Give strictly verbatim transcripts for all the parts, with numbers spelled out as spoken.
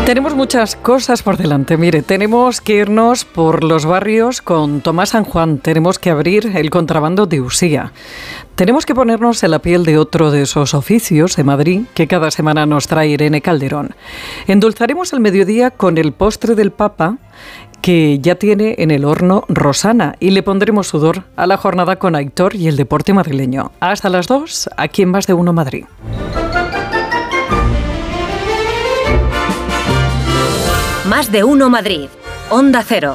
Tenemos muchas cosas por delante. Mire, tenemos que irnos por los barrios con Tomás San Juan. Tenemos que abrir el contrabando de Usía. Tenemos que ponernos en la piel de otro de esos oficios de Madrid que cada semana nos trae Irene Calderón. Endulzaremos el mediodía con el postre del Papa que ya tiene en el horno Rosana y le pondremos sudor a la jornada con Aitor y el deporte madrileño. Hasta las dos, aquí en Más de Uno Madrid. Más de Uno Madrid. Onda Cero.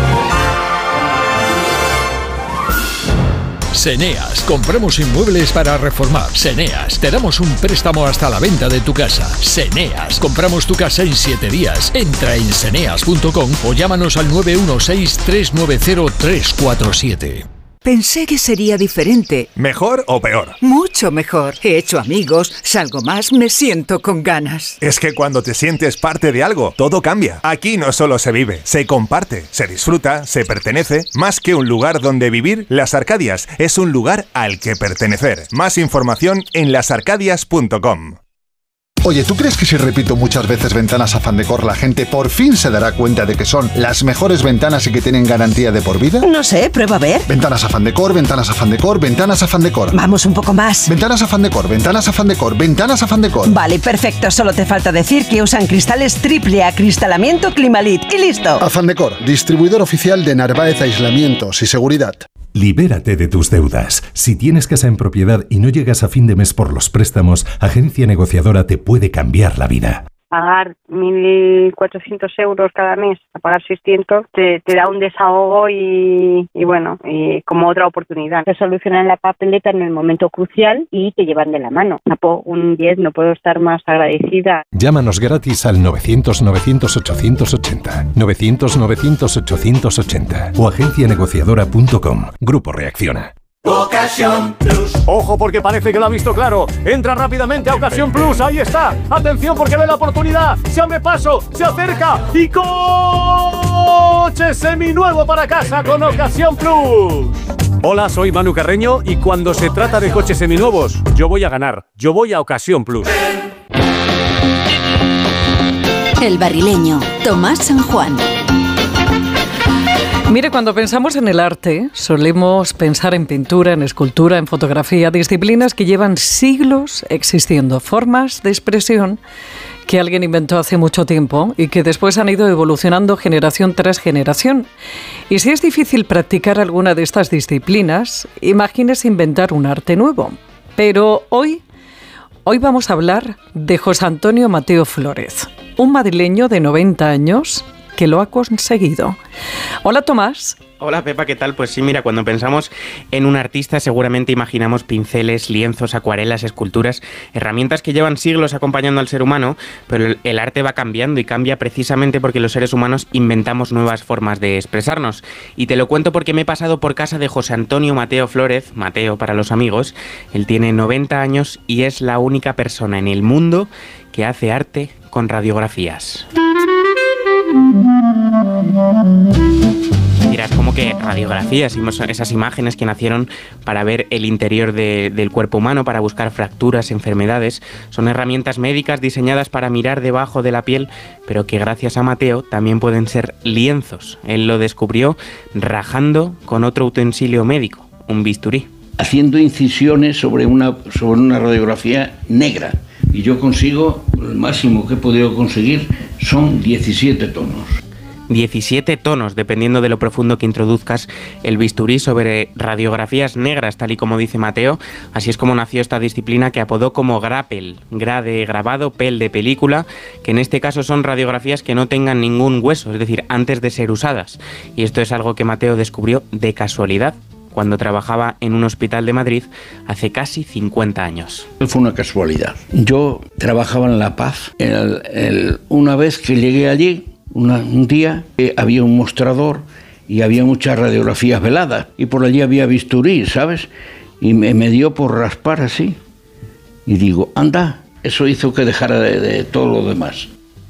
Seneas, compramos inmuebles para reformar. Seneas, te damos un préstamo hasta la venta de tu casa. Seneas, compramos tu casa en siete días. Entra en seneas punto com o llámanos al nueve uno seis, tres nueve cero, tres cuatro siete. Pensé que sería diferente. ¿Mejor o peor? Mucho mejor. He hecho amigos, salgo más, me siento con ganas. Es que cuando te sientes parte de algo, todo cambia. Aquí no solo se vive, se comparte, se disfruta, se pertenece. Más que un lugar donde vivir, Las Arcadias es un lugar al que pertenecer. Más información en las arcadias punto com. Oye, ¿tú crees que si repito muchas veces Ventanas Afán Decor, la gente por fin se dará cuenta de que son las mejores ventanas y que tienen garantía de por vida? No sé, prueba a ver. Ventanas Afán Decor, Ventanas Afán Decor, Ventanas Afán Decor. Vamos un poco más. Ventanas Afán Decor, Ventanas Afán Decor, Ventanas Afán Decor. Vale, perfecto. Solo te falta decir que usan cristales triple acristalamiento Climalit. Y listo. Afán Decor, distribuidor oficial de Narváez Aislamientos y Seguridad. Libérate de tus deudas. Si tienes casa en propiedad y no llegas a fin de mes por los préstamos, Agencia Negociadora te puede cambiar la vida. Pagar mil cuatrocientos euros cada mes, a pagar seiscientos, te, te da un desahogo y, y bueno, y como otra oportunidad. Te solucionan la papeleta en el momento crucial y te llevan de la mano. Un diez, no puedo estar más agradecida. Llámanos gratis al novecientos, novecientos, ochocientos ochenta, novecientos, novecientos, ochocientos ochenta o agencia negociadora punto com. Grupo Reacciona. Ocasión Plus. Ojo porque parece que lo ha visto claro. Entra rápidamente a Ocasión Plus. Ahí está. Atención porque ve la oportunidad. Se abre paso, se acerca y coche seminuevo para casa con Ocasión Plus. Hola, soy Manu Carreño y cuando se trata de coches seminuevos, yo voy a ganar. Yo voy a Ocasión Plus. El barrileño Tomás San Juan. Mire, cuando pensamos en el arte, solemos pensar en pintura, en escultura, en fotografía, disciplinas que llevan siglos existiendo, formas de expresión que alguien inventó hace mucho tiempo y que después han ido evolucionando generación tras generación. Y si es difícil practicar alguna de estas disciplinas, imagínese inventar un arte nuevo. Pero hoy, hoy vamos a hablar de José Antonio Mateo Flórez, un madrileño de noventa años que lo ha conseguido. Hola, Tomás. Hola, Pepa, ¿qué tal? Pues sí, mira, cuando pensamos en un artista seguramente imaginamos pinceles, lienzos, acuarelas, esculturas, herramientas que llevan siglos acompañando al ser humano, pero el, el arte va cambiando y cambia precisamente porque los seres humanos inventamos nuevas formas de expresarnos. Y te lo cuento porque me he pasado por casa de José Antonio Mateo Flórez, Mateo para los amigos. Él tiene noventa años y es la única persona en el mundo que hace arte con radiografías. Dirás, ¿cómo que radiografías? Esas imágenes que nacieron para ver el interior de, del cuerpo humano, para buscar fracturas, enfermedades. Son herramientas médicas diseñadas para mirar debajo de la piel, pero que gracias a Mateo también pueden ser lienzos. Él lo descubrió rajando con otro utensilio médico, un bisturí. Haciendo incisiones sobre una, sobre una radiografía negra. Y yo consigo, el máximo que he podido conseguir son diecisiete tonos. diecisiete tonos, dependiendo de lo profundo que introduzcas el bisturí sobre radiografías negras, tal y como dice Mateo. Así es como nació esta disciplina que apodó como grapel, gra de grabado, pel de película, que en este caso son radiografías que no tengan ningún hueso, es decir, antes de ser usadas. Y esto es algo que Mateo descubrió de casualidad, cuando trabajaba en un hospital de Madrid hace casi cincuenta años. Fue una casualidad. Yo trabajaba en La Paz. El, el, una vez que llegué allí, una, un día, eh, había un mostrador y había muchas radiografías veladas. Y por allí había bisturí, ¿sabes? Y me, me dio por raspar así. Y digo, anda, eso hizo que dejara de, de todo lo demás.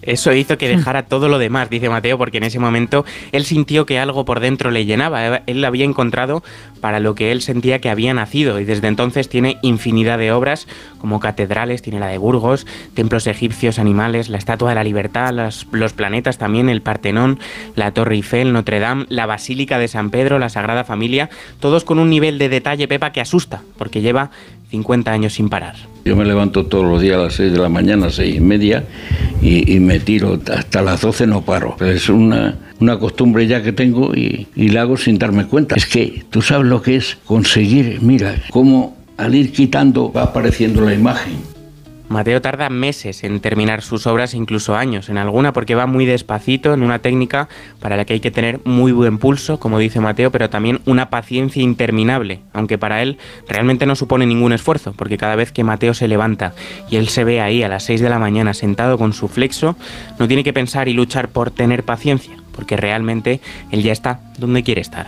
Eso hizo que dejara todo lo demás, dice Mateo, porque en ese momento él sintió que algo por dentro le llenaba. Él había encontrado para lo que él sentía que había nacido, y desde entonces tiene infinidad de obras, como catedrales, tiene la de Burgos, templos egipcios, animales, la Estatua de la Libertad, los, los planetas también, el Partenón, la Torre Eiffel, Notre Dame, la Basílica de San Pedro, la Sagrada Familia, todos con un nivel de detalle, Pepa, que asusta, porque lleva cincuenta años sin parar. Yo me levanto todos los días a las seis de la mañana, seis y media, y, y me tiro hasta las doce, no paro. Es una, una costumbre ya que tengo y, y la hago sin darme cuenta. Es que tú sabes lo que es conseguir, mira, cómo al ir quitando va apareciendo la imagen. Mateo tarda meses en terminar sus obras, incluso años en alguna, porque va muy despacito, en una técnica para la que hay que tener muy buen pulso, como dice Mateo, pero también una paciencia interminable, aunque para él realmente no supone ningún esfuerzo, porque cada vez que Mateo se levanta y él se ve ahí a las seis de la mañana sentado con su flexo, no tiene que pensar y luchar por tener paciencia, porque realmente él ya está donde quiere estar.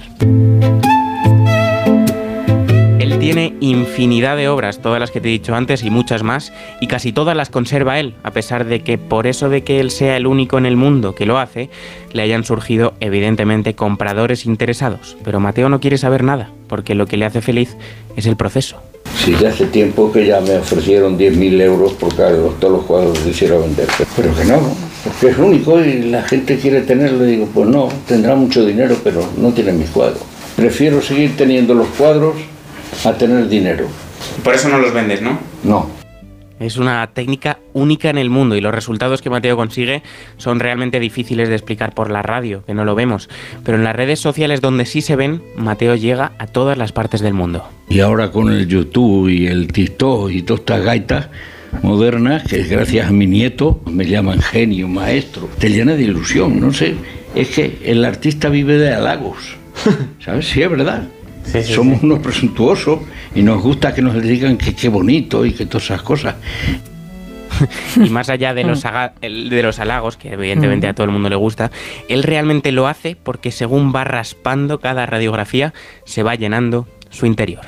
Él tiene infinidad de obras, todas las que te he dicho antes y muchas más, y casi todas las conserva él, a pesar de que por eso de que él sea el único en el mundo que lo hace, le hayan surgido evidentemente compradores interesados. Pero Mateo no quiere saber nada, porque lo que le hace feliz es el proceso. Sí, ya hace tiempo que ya me ofrecieron diez mil euros por cada los, todos los cuadros que quisiera vender, pero que no, porque es único y la gente quiere tenerlo. Y digo, pues no, tendrá mucho dinero, pero no tiene mis cuadros. Prefiero seguir teniendo los cuadros a tener dinero. Por eso no los vendes, ¿no? No. Es una técnica única en el mundo y los resultados que Mateo consigue son realmente difíciles de explicar por la radio, que no lo vemos. Pero en las redes sociales donde sí se ven, Mateo llega a todas las partes del mundo. Y ahora con el YouTube y el TikTok y todas estas gaitas modernas, que gracias a mi nieto me llaman genio, maestro, te llena de ilusión, no sé. Es que el artista vive de halagos, ¿sabes? Sí, es verdad. Sí, sí, Somos sí. unos presuntuosos y nos gusta que nos digan que qué bonito y que todas esas cosas. Y más allá de los, haga, de los halagos, que evidentemente a todo el mundo le gusta, él realmente lo hace porque según va raspando cada radiografía, se va llenando su interior.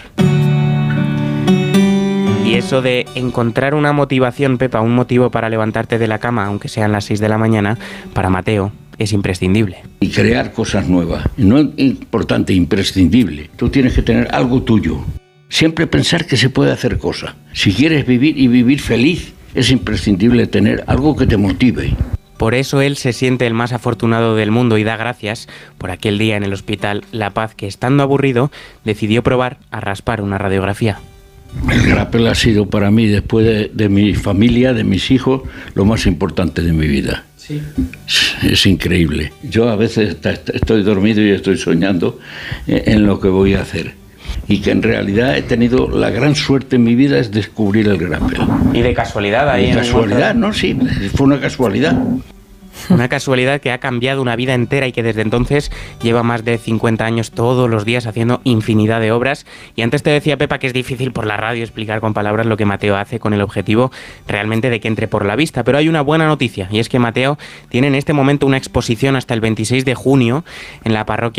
Y eso de encontrar una motivación, Pepa, un motivo para levantarte de la cama, aunque sean las seis de la mañana, para Mateo es imprescindible. Y crear cosas nuevas. No es importante, imprescindible. Tú tienes que tener algo tuyo. Siempre pensar que se puede hacer cosas. Si quieres vivir y vivir feliz, es imprescindible tener algo que te motive. Por eso él se siente el más afortunado del mundo y da gracias por aquel día en el hospital La Paz que, estando aburrido, decidió probar a raspar una radiografía. El grapel ha sido para mí, después de, de mi familia, de mis hijos, lo más importante de mi vida. Sí. Es increíble. Yo a veces estoy dormido y estoy soñando en lo que voy a hacer. Y que en realidad he tenido la gran suerte en mi vida es descubrir el grapel. ¿Y de casualidad ahí? De casualidad, no, sí, fue una casualidad. Una casualidad que ha cambiado una vida entera y que desde entonces lleva más de cincuenta años todos los días haciendo infinidad de obras. Y antes te decía, Pepa, que es difícil por la radio explicar con palabras lo que Mateo hace con el objetivo realmente de que entre por la vista. Pero hay una buena noticia y es que Mateo tiene en este momento una exposición hasta el veintiséis de junio en la parroquia